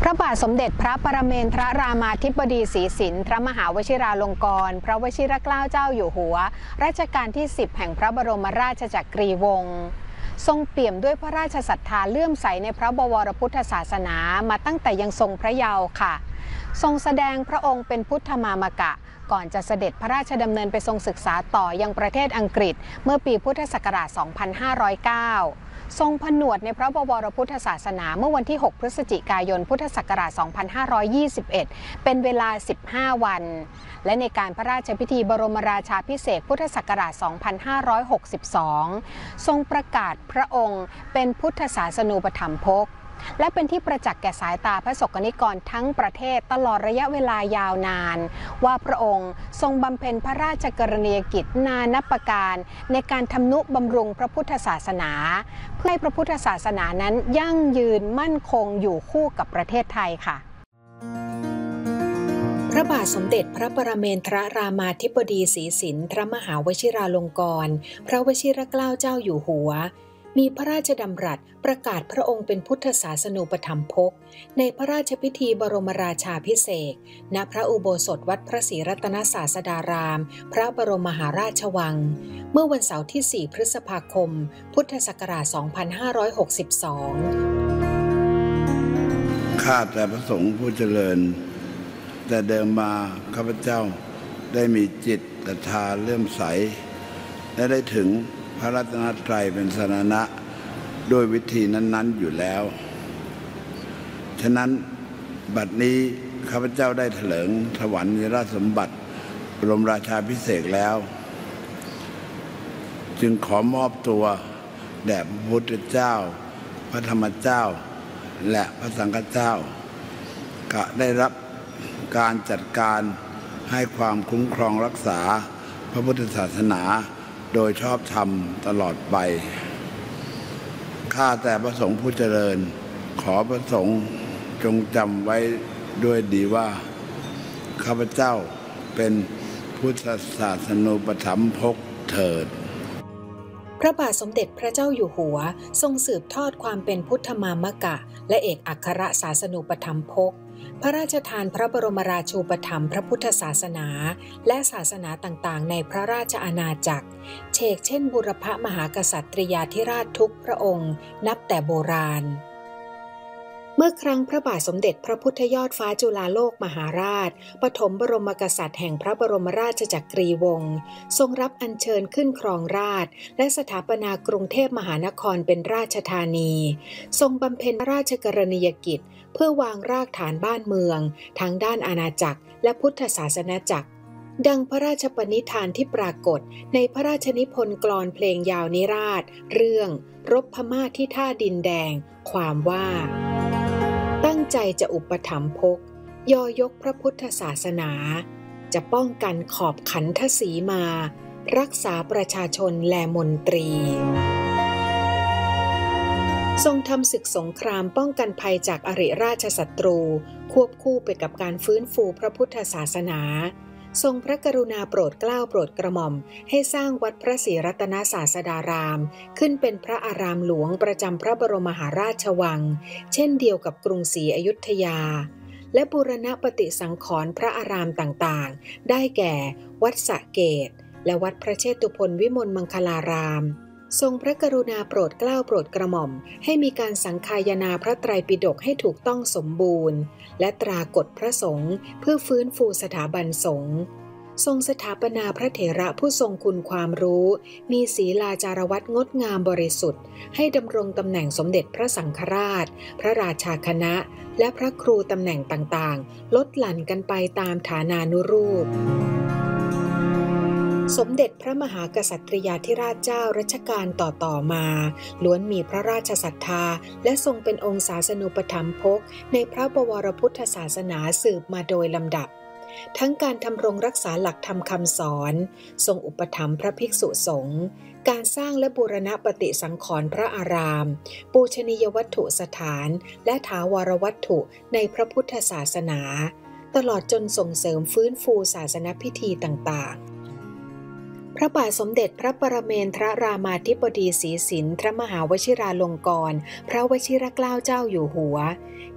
พระบาทสมเด็จพระปรเมนทรรามาธิบดีศรีสินทรมหาวชิราลงกรณ์พระวชิรเกล้าเจ้าอยู่หัวรัชกาลที่ 10 แห่งพระบรมราชจักรีวงศ์ทรงเปี่ยมด้วยพระราชศรัทธาเลื่อมใสในพระบวรพุทธศาสนามาตั้งแต่ยังทรงพระเยาว์ค่ะทรงแสดงพระองค์เป็นพุทธมามกะก่อนจะเสด็จพระราชดำเนินไปทรงศึกษาต่อยังประเทศอังกฤษเมื่อปีพุทธศักราช 2509 ทรงผนวดในพระบวรพุทธศาสนาเมื่อวันที่ 6 พฤศจิกายน พุทธศักราช 2521 เป็นเวลา 15 วัน และในการพระราชพิธีบรมราชาภิเษกพุทธศักราช 2562 ทรงประกาศพระองค์เป็นพุทธศาสนูปถัมภกและเป็นที่ประจักษ์แก่สายตาพระสกนิกรทั้งประเทศตลอดระยะเวลายาวนานว่าพระองค์ทรงบำเพ็ญพระราชกรณียกิจนานับประการในการทำนุบำรุงพระพุทธศาสนาเพื่อให้พระพุทธศาสนานั้นยั่งยืนมั่นคงอยู่คู่กับประเทศไทยค่ะพระบาทสมเด็จพระปรเมนทรรามาธิบดีศรีสินทรมหาวชิราลงกรณ์พระวชิรเกล้าเจ้าอยู่หัวมีพระราชดำรัสประกาศพระองค์เป็นพุทธศาสนูปถัมภกในพระราชพิธีบรมราชาภิเษกณพระอุโบสถวัดพระศรีรัตนศาสดารามพระบรมมหาราชวังเมื่อวันเสาร์ที่ 4 พฤษภาคม พุทธศักราช 2562 ข้าแต่พระสงฆ์ผู้เจริญแต่เดิมมาข้าพเจ้าได้มีจิตศรัทธาเลื่อมใสและได้ถึงพระรัตนตรัยเป็นสรณะด้วยวิธีนั้นๆอยู่แล้วฉะนั้นบัดนี้ข้าพเจ้าได้เถลิงถวายราชสมบัติบรมราชาภิเษกแล้วจึงขอมอบตัวแด่พระพุทธเจ้าพระธรรมเจ้าและพระสังฆเจ้าก็ได้รับการจัดการให้ความคุ้มครองรักษาพระพุทธศาสนาโดยชอบธรรมตลอดไปข้าแต่พระสงฆ์ผู้เจริญขอพระสงฆ์จงจำไว้ด้วยดีว่าข้าพเจ้าเป็นพุทธศาสนูปถัมภกเถิดพระบาทสมเด็จพระเจ้าอยู่หัวทรงสืบทอดความเป็นพุทธมามกะและเอกอัครศาสนูปถัมภกพระราชทานพระบรมราชูปถัมภ์พระพุทธศาสนาและศาสนาต่างๆในพระราชอาณาจักรเชกเช่นบุรพมหากษัตริยาธิราชทุกพระองค์นับแต่โบราณเมื่อครั้งพระบาทสมเด็จพระพุทธยอดฟ้าจุฬาโลกมหาราชปฐมบรมกษัตริย์แห่งพระบรมราชจักรีวงศ์ทรงรับอัญเชิญขึ้นครองราชย์และสถาปนากรุงเทพมหานครเป็นราชธานีทรงบำเพ็ญราชกรณียกิจเพื่อวางรากฐานบ้านเมืองทั้งด้านอาณาจักรและพุทธศาสนาจักรดังพระราชปณิธานที่ปรากฏในพระราชนิพนธ์กลอนเพลงยาวนิราศเรื่องรบพม่าที่ท่าดินแดงความว่าตั้งใจจะอุปถัมภกยอยกพระพุทธศาสนาจะป้องกันขอบขันทศีมารักษาประชาชนและมนตรีทรงทำศึกสงครามป้องกันภัยจากอริราชศัตรูควบคู่ไปกับการฟื้นฟูพระพุทธศาสนาทรงพระกรุณาโปรดเกล้าโปรดกระหม่อมให้สร้างวัดพระศรีรัตนศาสดารามขึ้นเป็นพระอารามหลวงประจำพระบรมมหาราชวังเช่นเดียวกับกรุงศรีอยุธยาและบูรณปฏิสังขรณ์พระอารามต่างๆได้แก่วัดสระเกตและวัดพระเชตุพนวิมลมังคลารามทรงพระกรุณาโปรดเกล้าโปรดกระหม่อมให้มีการสังฆายนาพระไตรปิฎกให้ถูกต้องสมบูรณ์และตรากฎพระสงฆ์เพื่อฟื้นฟูสถาบันสงฆ์ทรงสถาปนาพระเถระผู้ทรงคุณความรู้มีศีลาจารวัตรงดงามบริสุทธิ์ให้ดำรงตำแหน่งสมเด็จพระสังฆราชพระราชาคณะและพระครูตำแหน่งต่างๆลดหลั่นกันไปตามฐานานุรูปสมเด็จพระมหากษัตริยาธิราชเจ้ารัชกาลต่อมาล้วนมีพระราชศรัทธาและทรงเป็นองค์ศาสนูปถัมภกในพระบวรพุทธศาสนาสืบมาโดยลำดับทั้งการทำรงรักษาหลักธรรมคำสอนทรงอุปถัมภ์พระภิกษุสงฆ์การสร้างและบูรณปฏิสังขรณ์พระอารามปูชนียวัตถุสถานและถาวรวัตถุในพระพุทธศาสนาตลอดจนส่งเสริมฟื้นฟูศาสนพิธีต่างๆพระบาทสมเด็จพระปรเมนทรรามาธิบดีศรีสินทรมหาวชิราลงกรณ์พระวชิรเกล้าเจ้าอยู่หัว